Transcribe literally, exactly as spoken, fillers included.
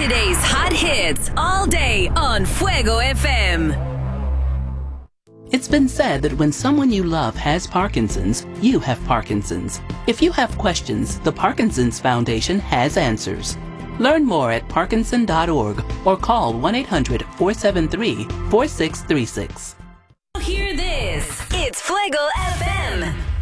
Today's hot hits all day on Fuego F M. It's been said that when someone you love has Parkinson's, you have Parkinson's. If you have questions, the Parkinson's Foundation has answers. Learn more at parkinson dot org or call one eight hundred four seven three four six three six. Hear this. It's Fuego F M.